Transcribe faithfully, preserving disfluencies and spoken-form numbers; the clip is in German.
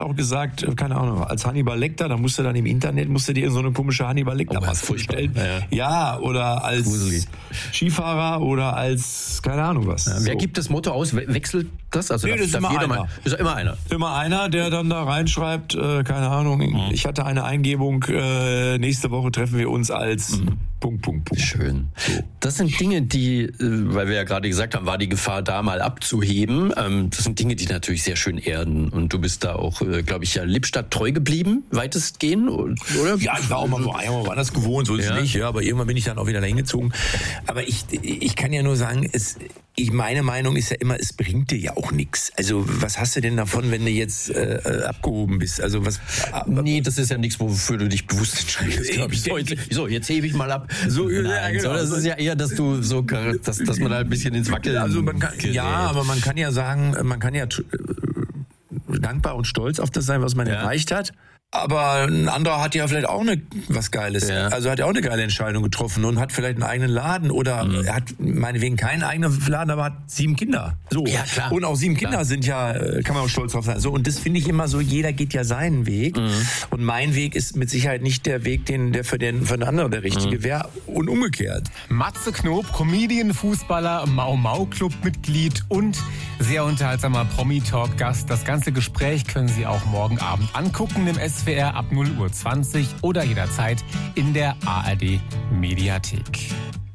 auch gesagt, keine Ahnung, als Hannibal Lecter, da musst du dann im Internet, musst du dir so eine komische Hannibal Lecter oh, vorstellen. Ja, ja. ja, oder als Gruselig. Skifahrer oder als, keine Ahnung was. Ja, wer so. gibt das Motto aus? We- wechselt das? Also nee, darf, das ist darf immer jeder einer. Mal, ist immer einer. Immer einer, der dann da reinschreibt, äh, keine Ahnung, mhm. ich hatte eine Eingebung, äh, nächste Woche treffen wir uns als mhm. Punkt, Punkt, Punkt. Schön. So. Das sind Dinge, die, äh, weil wir ja gerade gesagt haben, war die Gefahr da mal abzuheben. Ähm, das sind Dinge, die natürlich sehr schön erden. Und du bist da auch, äh, glaube ich, ja Lippstadt treu geblieben, weitestgehend, oder? Ja, ich war auch mal so einmal woanders gewohnt, so ist es ja. nicht, ja, aber irgendwann bin ich dann auch wieder dahin gezogen. Aber ich, ich kann ja nur sagen, es, ich, meine Meinung ist ja immer, es bringt dir ja auch nichts. Also was hast du denn davon, wenn du jetzt äh, abgehoben bist? Also was? Ab, nee, das ist ja nichts, wofür du dich bewusst entscheidest, glaube ich. So, jetzt, so, jetzt hebe ich mal ab. So, Nein, ja, genau. so, das ist ja eher, dass du so, dass, dass man halt ein bisschen ins Wackeln. Also man kann, ja, aber man kann ja sagen, man kann ja äh, dankbar und stolz auf das sein, was man ja. erreicht hat. Aber ein anderer hat ja vielleicht auch eine, was Geiles, ja. also hat ja auch eine geile Entscheidung getroffen und hat vielleicht einen eigenen Laden oder mhm. er hat meinetwegen keinen eigenen Laden, aber hat sieben Kinder. So. Ja, klar. Und auch sieben klar. Kinder sind ja, kann man auch stolz drauf sein. So, und das finde ich immer so, jeder geht ja seinen Weg. Mhm. Und mein Weg ist mit Sicherheit nicht der Weg, den, der für den, für den anderen der richtige mhm. wäre und umgekehrt. Matze Knob, Comedian, Fußballer, Mau-Mau-Club-Mitglied und sehr unterhaltsamer Promi-Talk-Gast. Das ganze Gespräch können Sie auch morgen Abend angucken im S W R ab null Uhr zwanzig oder jederzeit in der A R D Mediathek.